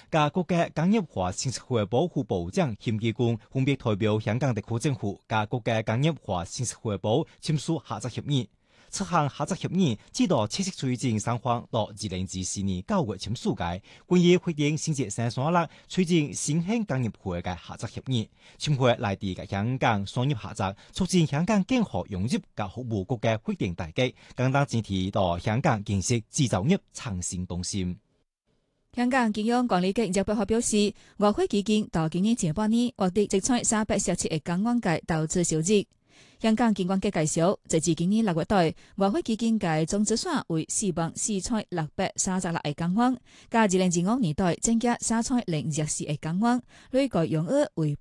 加國家工業化新社會部副部長險基官分別代表香港特區政府加國家工業化新社會部簽署合作協議。此項合作協議指導赤色推進雙方到2024年9月簽署嘅，關於確定新界生產力推進新興工業會嘅合作協議，簽會內地嘅香港商業合作，促進香港更好融入及服務國家確定大計，更當整體到香港建設製造業創新中心。 香港金融管理局日報表示，外匯基金到今年前半年獲得積攒317億港元嘅投資收益。香港金管局介紹，直至今年6月底，外匯基金嘅總資產為44636億港元，較2025年底增加304億港元，累計用額為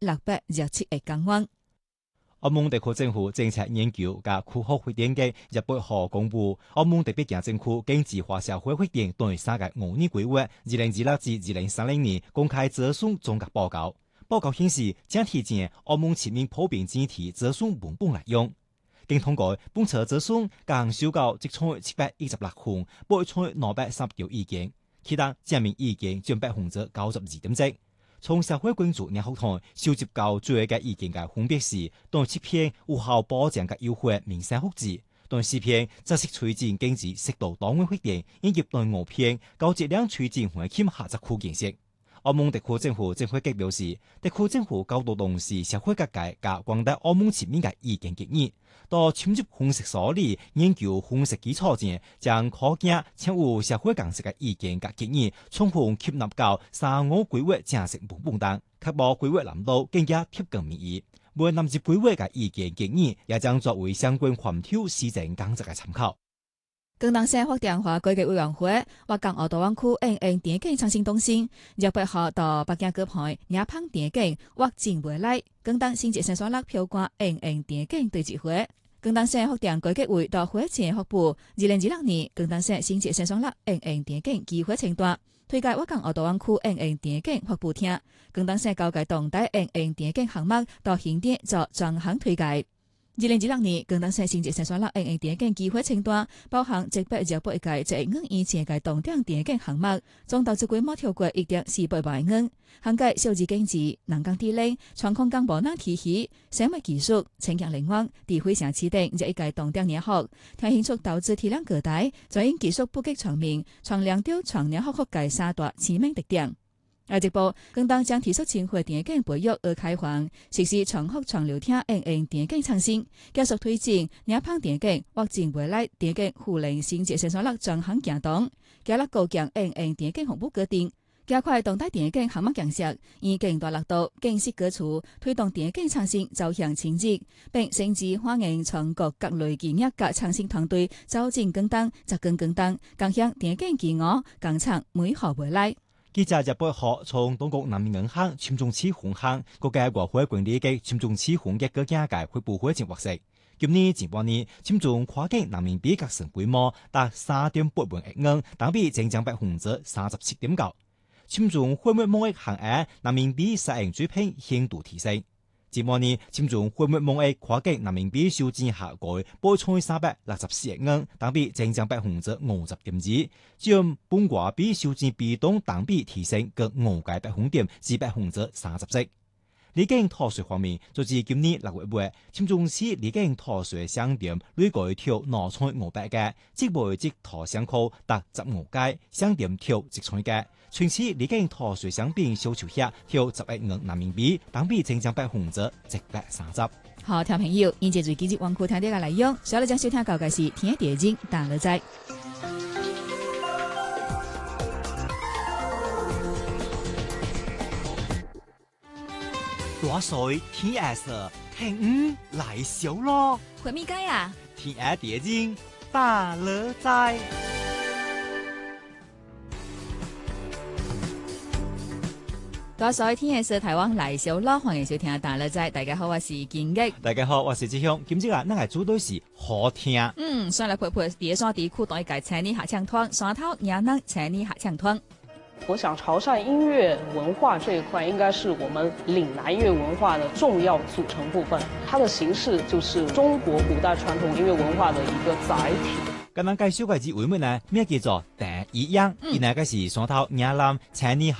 867億港元。 澳門特區政府政策研究及庫學會電嘅日報號公布，澳門特別行政區經濟化社會會電對3個5年規劃2026至2030年公開諮詢總結報告。報告顯示，將提前澳門全面普遍整體諮詢文本內容。經通過本次諮詢，共收到積攒716份，撥出230條意見，其他正面意見佔92.7%。從社會關注然後台收集到最嘅意見嘅分別是：對7篇有效保障嘅優惠民生福祉，對4篇則是推進經濟適度多元發展，以及對5篇高質量推進環境合作區建設。澳門特區政府政會局表示，特區政府高度重視社會各界及廣大澳門市民嘅意見建議，到深入分析梳理、研究分析基礎前，將可見且有社會共識嘅意見及建議，充分吸納到3.5規劃正式文本當，確保規劃難度更加貼近民意。未納入規劃嘅意見建議，也將作為相關環條施政工作嘅參考。 廣東省發展和改革委員會或港澳大灣區電競創新中心日8號到北京舉辦亞胖電競或進未來廣東新界生產力標杆電競對接會。廣東省發展改革會到會前發布2026年廣東省新界生產力電競機會清單，推介或港澳大灣區電競發布廳。廣東省高階動態電競項目到現點作專項推介。2026年，廣東省新界生產力電競機會清單包含721個1億元以前嘅動態電競項目，總投資規模超過1.48萬元，涵蓋數字經濟、能源電力、創空間保能體系、生物技術、清潔能源、智慧城市等1個動態業務，聽興趣投資體量巨大，專業技術普及全面，創亮調創業學界3大知名特點。下一步，廣東將提速前回電競培育而開放，實施長學長流廳電競創新，繼續推進亞胖電競或進未來電競互聯新界生產力專項行動，加力構建電競服務決定，加快動態電競項目建設，以更大力度建設基礎，推動電競創新走向前進，並甚至歡迎全國各類企業及創新團隊走進廣東，扎根廣東，共享電競企業共創美好未來。 記者日8號從中國人民銀行簽總企分行、國家外匯管理局簽總企分嘅各家嘅會部會前獲悉，今年前半年簽總跨境人民幣合成規模達3.8萬億元，同比增長37.9%。簽總貨物貿易項額人民幣實現水平顯著提升。前半年簽總貨物貿易跨境人民幣收支下降864億元，同比增長50.2%，佔本國比收支比重同比提升各5%至30%。離境逃稅方面，就至今年6月末，簽總企離境逃稅商店累計跳2,500個，即賣即逃商口達15個，商店跳1,000個。全期離境逃稅商品銷售額跳10億元人民幣，同比增長130%。 好，聽朋友，現在最積極網庫聽啲嘅內容，所以將收聽到嘅是天地經大樂在。 大水天黑色，聽來小咯。 回咪街啊？ 天黑地經大樂在。 大水天黑色，台灣來小咯，歡迎收聽大樂在。大家好，我是建益。 大家好，我是志雄。今朝啊，咱係主對是好聽。 上來陪陪第三地區對界請你下唱團，山頭也能請你下唱團。 我想潮汕音樂文化這一塊應該是我們嶺南粵文化的重要組成部分，它的形式就是中國古代傳統音樂文化的一個載體。咁樣介紹嘅字為乜呢？咩叫做第一樣？原來嘅是山頭也能請你下